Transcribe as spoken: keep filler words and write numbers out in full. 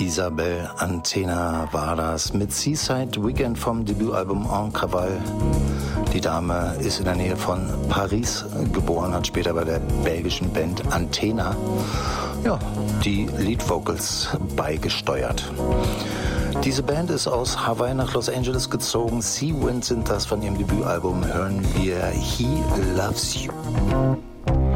Isabel Antena war das mit Seaside Weekend vom Debütalbum En Cavale. Die Dame ist in der Nähe von Paris geboren, hat später bei der belgischen Band Antena ja, die Lead Vocals beigesteuert. Diese Band ist aus Hawaii nach Los Angeles gezogen. Sea Wind sind das, von ihrem Debütalbum hören wir He Loves You.